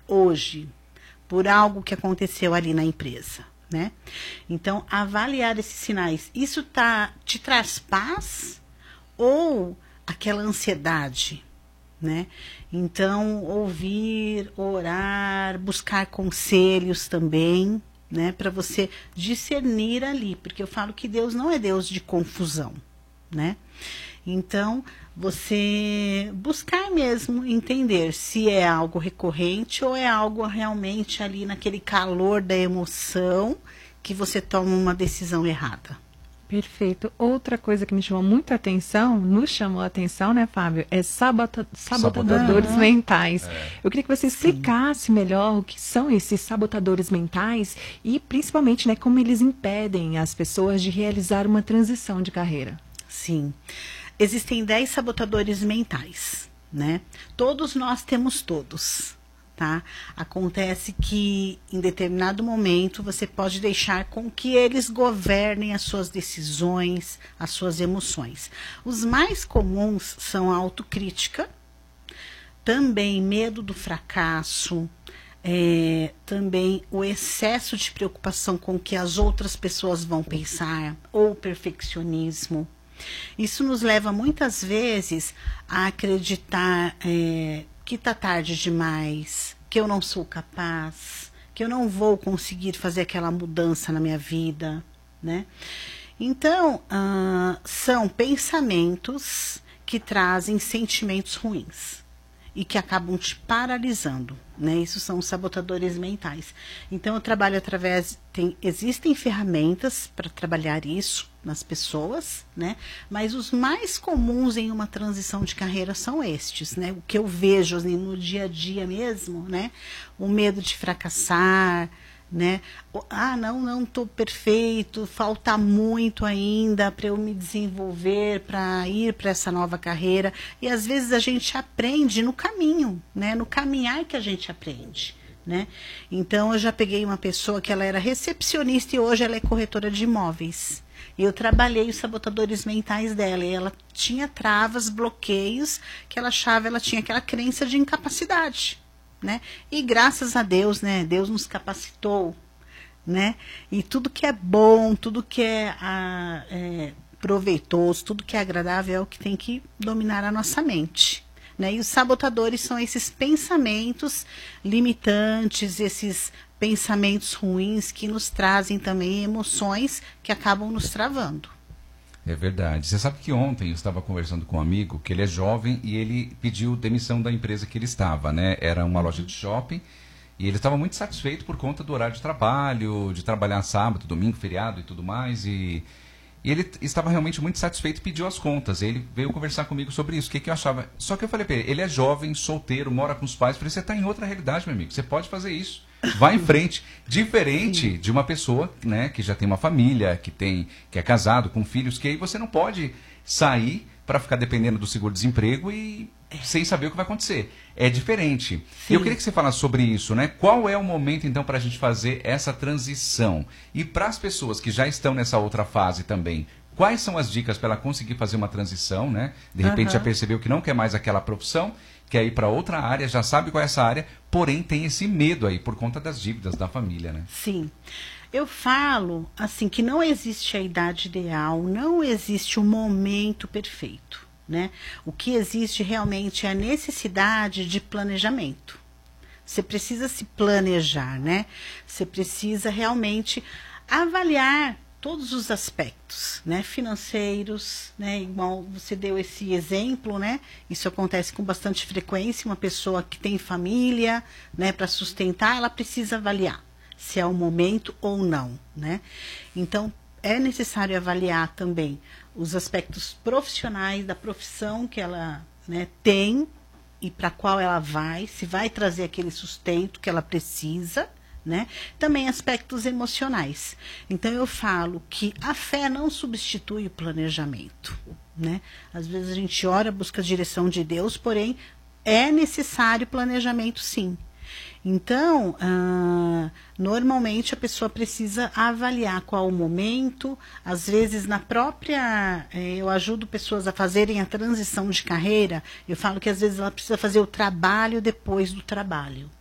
hoje por algo que aconteceu ali na empresa, né? Então, avaliar esses sinais, isso te traz paz ou aquela ansiedade, né? Então, ouvir, orar, buscar conselhos também, né? Para você discernir ali, porque eu falo que Deus não é Deus de confusão, né? Então, você buscar mesmo entender se é algo recorrente ou é algo realmente ali naquele calor da emoção que você toma uma decisão errada. Perfeito. Outra coisa que me chamou muita atenção, nos chamou a atenção, né, Fábio, é sabotadores mentais. Eu queria que você explicasse melhor o que são esses sabotadores mentais e, principalmente, né, como eles impedem as pessoas de realizar uma transição de carreira. Sim. Existem 10 sabotadores mentais, né? Todos nós temos todos, tá? Acontece que em determinado momento você pode deixar com que eles governem as suas decisões, as suas emoções. Os mais comuns são a autocrítica, também medo do fracasso, também o excesso de preocupação com o que as outras pessoas vão pensar, ou perfeccionismo. Isso nos leva muitas vezes a acreditar que está tarde demais, que eu não sou capaz, que eu não vou conseguir fazer aquela mudança na minha vida, né? Então, são pensamentos que trazem sentimentos ruins e que acabam te paralisando, né? Isso são os sabotadores mentais. Então, eu trabalho existem ferramentas para trabalhar isso nas pessoas, né? Mas os mais comuns em uma transição de carreira são estes, né? O que eu vejo assim, no dia a dia mesmo, né? O medo de fracassar, né? Não estou perfeito, falta muito ainda para eu me desenvolver, para ir para essa nova carreira. E às vezes a gente aprende no caminho, né? No caminhar que a gente aprende, né? Então eu já peguei uma pessoa que ela era recepcionista e hoje ela é corretora de imóveis. E eu trabalhei os sabotadores mentais dela. E ela tinha travas, bloqueios, que ela achava, ela tinha aquela crença de incapacidade, né? E graças a Deus, né? Deus nos capacitou, né? E tudo que é bom, tudo que é proveitoso, tudo que é agradável é o que tem que dominar a nossa mente, né? E os sabotadores são esses pensamentos limitantes, esses pensamentos ruins que nos trazem também emoções que acabam nos travando. É verdade. Você sabe que ontem eu estava conversando com um amigo, que ele é jovem e ele pediu demissão da empresa que ele estava, né? Era uma loja de shopping e ele estava muito satisfeito por conta do horário de trabalho, de trabalhar sábado, domingo, feriado e tudo mais. E ele estava realmente muito satisfeito e pediu as contas. Ele veio conversar comigo sobre isso, o que eu achava. Só que eu falei para ele é jovem, solteiro, mora com os pais. Eu falei, você está em outra realidade, meu amigo, você pode fazer isso. Vai em frente, diferente de uma pessoa, né, que já tem uma família, que é casado, com filhos, que aí você não pode sair para ficar dependendo do seguro-desemprego e sem saber o que vai acontecer. É diferente. E eu queria que você falasse sobre isso, né? Qual é o momento, então, para a gente fazer essa transição? E para as pessoas que já estão nessa outra fase também, quais são as dicas para ela conseguir fazer uma transição, né? De repente já percebeu que não quer mais aquela profissão, quer ir para outra área, já sabe qual é essa área, porém tem esse medo aí por conta das dívidas da família, né? Sim. Eu falo assim que não existe a idade ideal, não existe o momento perfeito, né? O que existe realmente é a necessidade de planejamento. Você precisa se planejar, né? Você precisa realmente avaliar todos os aspectos, né, financeiros, né, igual você deu esse exemplo, né, isso acontece com bastante frequência, uma pessoa que tem família, né, para sustentar, ela precisa avaliar se é o momento ou não, né, então é necessário avaliar também os aspectos profissionais da profissão que ela, né, tem e para qual ela vai, se vai trazer aquele sustento que ela precisa, né? Também aspectos emocionais. Então eu falo que a fé não substitui o planejamento, né? Às vezes a gente ora, busca a direção de Deus, porém é necessário planejamento, sim. Então, normalmente a pessoa precisa avaliar qual o momento, às vezes eu ajudo pessoas a fazerem a transição de carreira, eu falo que às vezes ela precisa fazer o trabalho depois do trabalho.